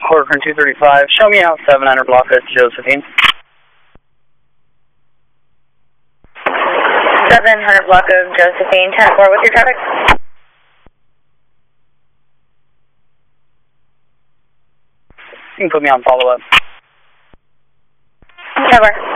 Corcoran 235, show me out 700 block at Josephine. 700 block of Josephine, 10-4, what's your traffic? You can put me on follow-up. Never.